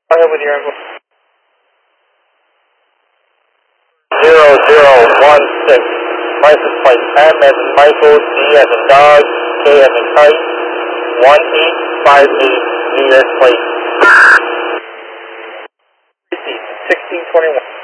Go ahead with your info. 0016. License plate M as in Michael, D as in dog, K as in kite, 1858, New York plate. 1621.